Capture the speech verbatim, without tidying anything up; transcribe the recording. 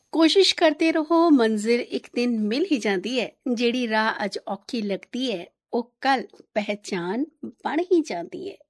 ਕੋਸ਼ਿਸ਼ ਕਰਦੇ ਰਹੋ, ਮੰਜ਼ਿਲ ਇੱਕ ਦਿਨ ਮਿਲ ਹੀ ਜਾਂਦੀ ਹੈ। ਜਿਹੜੀ ਰਾਹ ਅੱਜ ਔਖੀ ਲੱਗਦੀ ਹੈ ਉਹ ਕੱਲ ਪਹਿਚਾਨ ਬਣ ਹੀ ਜਾਂਦੀ ਹੈ।